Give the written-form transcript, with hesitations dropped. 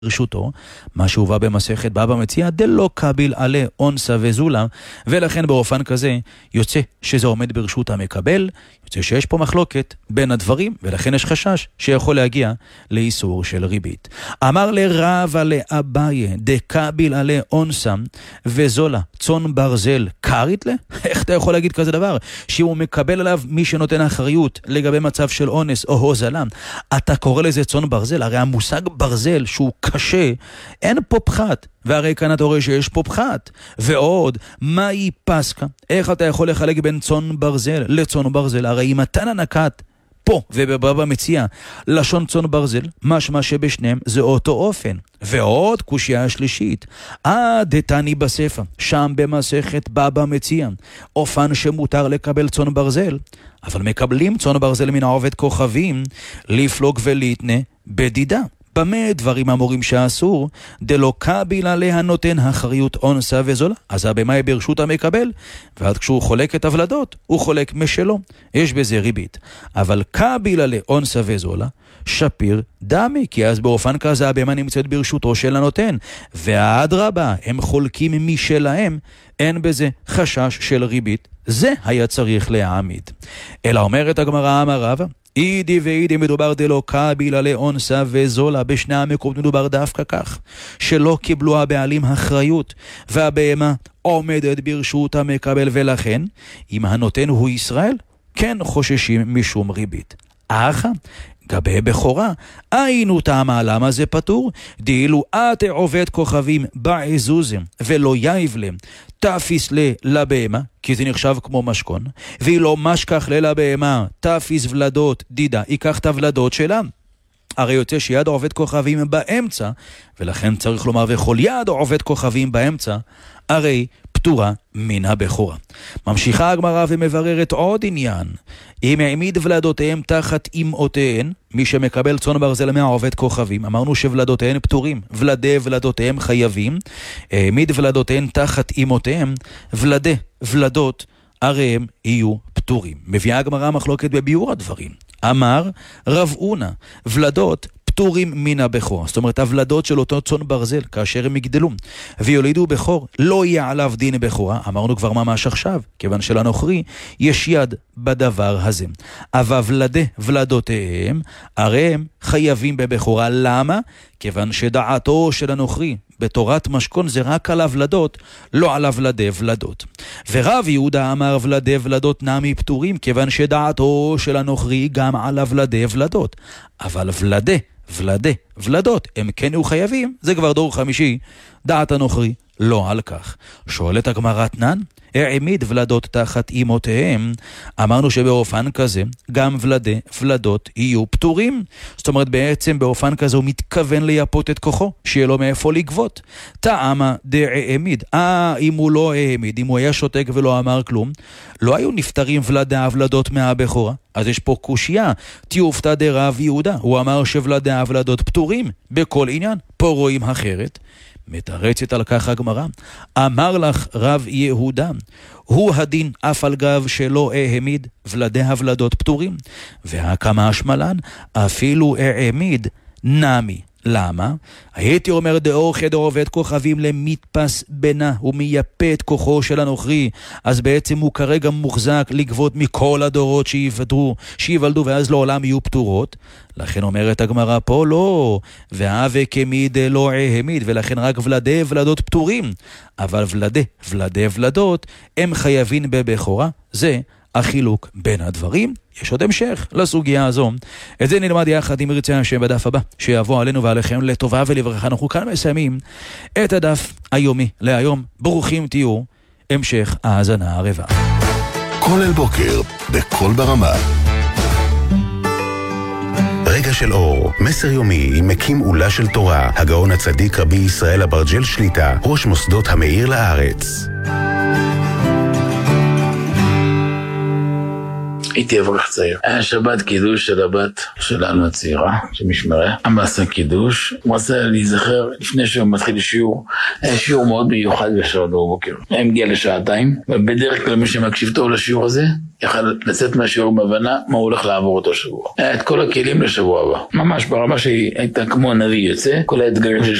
רשותו, מה שהובא במסכת בבא מציעא דלא קביל עלי אונסה וזולה, ולכן באופן כזה יוצא שזה עומד ברשות המקבל, יוצא שיש פה מחלוקת בין הדברים, ולכן יש חשש שיכול להגיע לאיסור של ריבית. אמר לרבא לאביי דקביל עלי אונסה וזולה צאן ברזל קרית לה? איך אתה יכול להגיד כזה דבר? שהוא מקבל עליו מי שנותן אחריות לגבי מצב של אונס או הוזלה, אתה קורא לזה צאן ברזל? הרי המושג ברזל שהוא קשה, אין פה פחת, והרי כאן אתה רואה שיש פה פחת. ועוד, מהי פסקה? איך אתה יכול לחלק בין צאן ברזל לצאן ברזל? הרי אם אתה נקט פה ובבבא מציעא לשון צאן ברזל, משמע שבשניהם זה אותו אופן. ועוד קושיה השלישית, דתני בספר, שם במסכת בבא מציעא, אופן שמותר לקבל צאן ברזל, אבל מקבלים צאן ברזל מן העובד כוכבים, לפלוג ולהתנה בדידה. במה דברים אמורים שאסור? דלא קביל עליה נותן אחריות אונסה וזולה, אז הבמה ברשות המקבל, ועד כשהוא חולק את הוולדות, הוא חולק משלו, יש בזה ריבית. אבל קביל עליה אונסה וזולה, שפיר דמי, כי אז באופן כזה הבמה נמצאת ברשותו של הנותן, והאדרבה, הם חולקים משלהם, אין בזה חשש של ריבית, זה היה צריך להעמיד. אלא אומרת הגמרא אמר רבא, אידי ואידי מדובר דלא קביל עלי אונסה וזולה, בשני המקומות מדובר דווקא כך, שלא קיבלו הבעלים אחריות, והבהמה עומדת ברשות המקבל, ולכן, אם הנותן הוא ישראל, כן חוששים משום ריבית. אחא, גבי בכורה, היינו טעמה, למה זה פטור? דאילו את עובד כוכבים בעזוזם, ולא יאיב להם, תפיס לבהמה, כי זה נחשב כמו משכון, והיא לא משכח לבהמה, תפיס ולדות דידה, ייקח את הוולדות שלה. הרי יוצא שיד עובד כוכבים באמצע, ולכן צריך לומר וכל יד עובד כוכבים באמצע, הרי פטורה מן הבכורה. ממשיכה הגמרא ומבררת עוד עניין, אם העמיד ולדותיהם תחת אמותיהן, מי שמקבל צאן ברזל מהעובד כוכבים, אמרנו שוולדותיהן פטורים, ולדותיהם חייבים, העמיד ולדותיהן תחת אמותיהם, ולדות הרי הם יהיו פטורים. מביאה הגמרא מחלוקת בביאור הדברים. אמר רב אונה, ולדות פטורים מן הבכור, זאת אומרת הוולדות של אותו צאן ברזל כאשר הם יגדלו ויולידו בכור, לא יהיה עליו דין בכורה, אמרנו כבר ממש עכשיו, כיוון שלנוכרי יש יד בדבר הזה. אבל ולדותיהם הרי הם חייבים בבכורה. למה? כיוון שדעתו של הנוכרי בתורת משכון זה רק על הוולדות, לא על הוולדי ולדות. ורב יהודה אמר ולדי ולדות נמי פטורים, כיוון שדעתו של הנוכרי גם על הוולדי ולדות. אבל ולדות הם כן יהיו חייבים, זה כבר דור חמישי, דעת הנוכרי לא על כך. שואלת הגמרא תנן, העמיד ולדות תחת אמותיהם, אמרנו שבאופן כזה גם ולדות יהיו פטורים. זאת אומרת בעצם באופן כזה הוא מתכוון לייפות את כוחו, שיהיה לו מאיפה לגבות. טעמה דעמיד, אם הוא לא העמיד, אם הוא היה שותק ולא אמר כלום, לא היו נפטרים ולדות מהבכורה. אז יש פה קושיה, תיופתא דרב יהודה, הוא אמר ולדות פטורים בכל עניין, פה רואים אחרת. מתרצת על כך הגמרא, אמר לך רב יהודה, הוא הדין אף על גב שלא העמיד ולדי הוולדות פטורים, והכמה השמלן אפילו העמיד נמי. למה? הייתי אומר דאור חדר עובד כוכבים למתפס בינה, הוא מייפה את כוחו של הנוכרי, אז בעצם הוא כרגע מוחזק לגבות מכל הדורות שיוולדו ואז לעולם יהיו פטורות. לכן אומרת הגמרא פה לא, והווה כמיד לא העמיד, ולכן רק ולדי ולדות פטורים, אבל ולדי ולדות הם חייבים בבכורה. זה החילוק בין הדברים. יש עוד המשך לסוגיה הזו, את זה נלמד יחד עם רצון השם בדף הבא שיבוא עלינו ועליכם לטובה ולברכה. אנחנו כאן מסיימים את הדף היומי להיום. ברוכים תהיו, המשך האזנה ערבה. כל אל בוקר בכל ברמה, רגע של אור, מסר יומי עם מקים עולה של תורה, הגאון הצדיק רבי ישראל אברג'ל שליטה, ראש מוסדות המאיר לארץ. הייתי אברך צעיר. היה שבת קידוש של הבת שלנו הצעירה, שמשמרה. אבא עשה קידוש, הוא רצה להיזכר לפני שהוא מתחיל שיעור. היה שיעור מאוד מיוחד בשעות בבוקר. היה מגיע לשעתיים, ובדרך כלל מי שמקשיב טוב לשיעור הזה, יכל לצאת מהשיעור בהבנה מה הוא הולך לעבור אותו שבוע. היה את כל הכלים לשבוע הבא. ממש ברמה שהיא הייתה כמו הנביא יוצא, כל האתגרים של